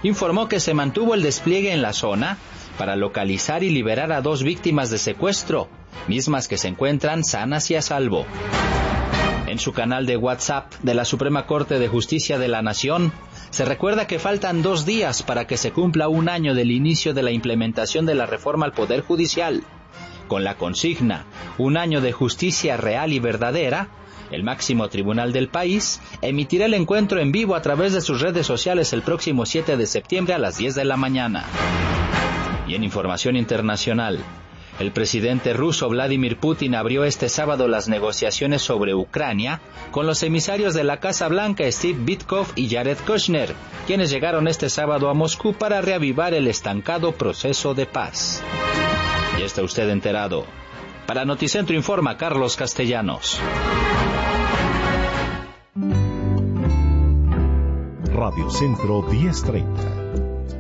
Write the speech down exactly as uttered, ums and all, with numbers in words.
informó que se mantuvo el despliegue en la zona para localizar y liberar a dos víctimas de secuestro, mismas que se encuentran sanas y a salvo. En su canal de WhatsApp de la Suprema Corte de Justicia de la Nación, se recuerda que faltan dos días para que se cumpla un año del inicio de la implementación de la reforma al Poder Judicial. Con la consigna "Un año de justicia real y verdadera", el máximo tribunal del país emitirá el encuentro en vivo a través de sus redes sociales el próximo siete de septiembre a las diez de la mañana. Y en información internacional, el presidente ruso Vladimir Putin abrió este sábado las negociaciones sobre Ucrania con los emisarios de la Casa Blanca Steve Witkoff y Jared Kushner, quienes llegaron este sábado a Moscú para reavivar el estancado proceso de paz. Ya está usted enterado. Para Noticentro informa Carlos Castellanos. Radio Centro diez treinta.